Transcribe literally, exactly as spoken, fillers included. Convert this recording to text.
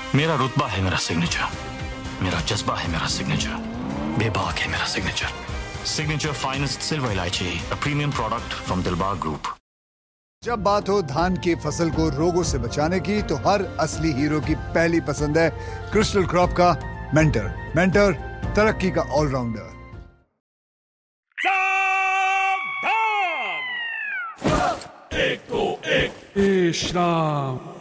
मेरा रुतबा है मेरा सिग्नेचर, मेरा जज्बा है मेरा सिग्नेचर, बेबाक है मेरा सिग्नेचर। सिग्नेचर फाइनेस्ट सिल्वर इलायची, a premium product from Dilbag group. जब बात हो धान की फसल को रोगों से बचाने की, तो हर असली हीरो की पहली पसंद है क्रिस्टल क्रॉप का मेंटर। मेंटर तरक्की का ऑलराउंडर। एक को एक, श्राम